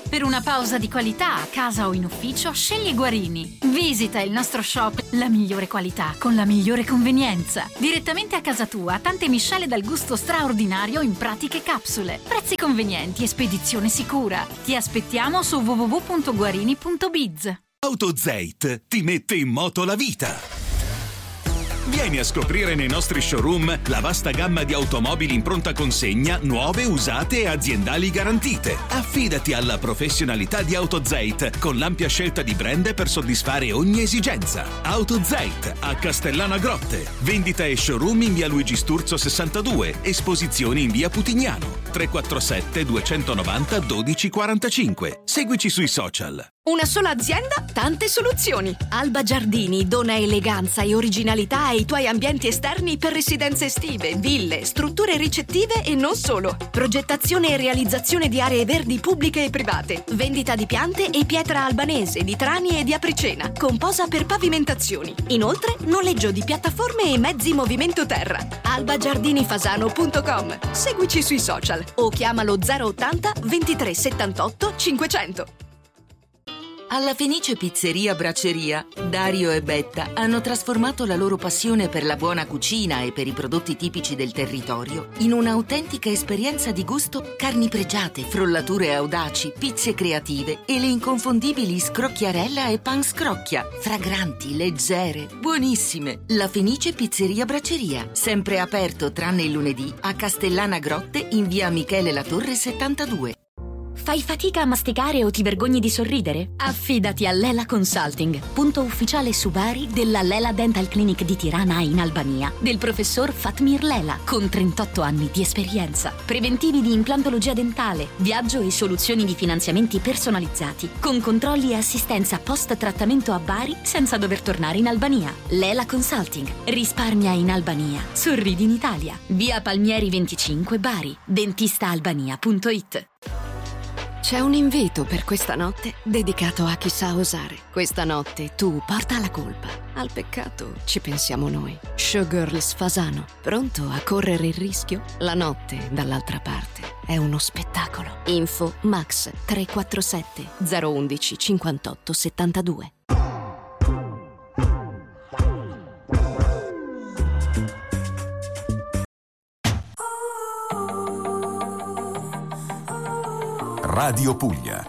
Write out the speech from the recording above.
Per una pausa di qualità a casa o in ufficio, scegli Guarini. Visita il nostro shop, la migliore qualità con la migliore convenienza. Direttamente a casa tua, tante miscele dal gusto straordinario in pratiche capsule. Prezzi convenienti e spedizione sicura. Ti aspettiamo su www.guarini.biz. AutoZeit ti mette in moto la vita. Vieni a scoprire nei nostri showroom la vasta gamma di automobili in pronta consegna, nuove, usate e aziendali garantite. Affidati alla professionalità di AutoZeit con l'ampia scelta di brand per soddisfare ogni esigenza. AutoZeit a Castellana Grotte. Vendita e showroom in via Luigi Sturzo 62. Esposizioni in via Putignano. 347 290 1245. Seguici sui social. Una sola azienda, tante soluzioni. Alba Giardini dona eleganza e originalità ai tuoi ambienti esterni per residenze estive, ville, strutture ricettive e non solo. Progettazione e realizzazione di aree verdi pubbliche e private. Vendita di piante e pietra albanese, di trani e di apricena, con posa per pavimentazioni. Inoltre, noleggio di piattaforme e mezzi movimento terra. albagiardinifasano.com. Seguici sui social o chiamalo 080 23 78 500. Alla Fenice Pizzeria Bracceria, Dario e Betta hanno trasformato la loro passione per la buona cucina e per i prodotti tipici del territorio in un'autentica esperienza di gusto: carni pregiate, frollature audaci, pizze creative e le inconfondibili scrocchiarella e pan scrocchia, fragranti, leggere, buonissime. La Fenice Pizzeria Bracceria, sempre aperto tranne il lunedì, a Castellana Grotte in via Michele Latorre 72. Fai fatica a masticare o ti vergogni di sorridere? Affidati a Lela Consulting, punto ufficiale su Bari della Lela Dental Clinic di Tirana in Albania, del professor Fatmir Lela, con 38 anni di esperienza. Preventivi di implantologia dentale, viaggio e soluzioni di finanziamenti personalizzati, con controlli e assistenza post-trattamento a Bari senza dover tornare in Albania. Lela Consulting, risparmia in Albania, sorridi in Italia. Via Palmieri 25 Bari, dentistaalbania.it. C'è un invito per questa notte dedicato a chi sa osare. Questa notte tu porta la colpa. Al peccato ci pensiamo noi. Showgirls Fasano, pronto a correre il rischio? La notte dall'altra parte è uno spettacolo. Info Max 347 011 58 72. Radio Puglia.